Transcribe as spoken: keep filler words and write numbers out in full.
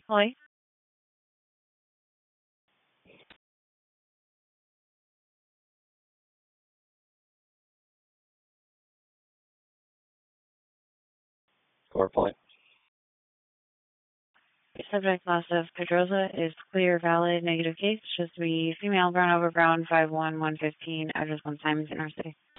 Holly? Four point. Subject class of Pedrosa is clear, valid, negative case. Just to be female, brown over brown, five one, one fifteen, address one Simons in our city.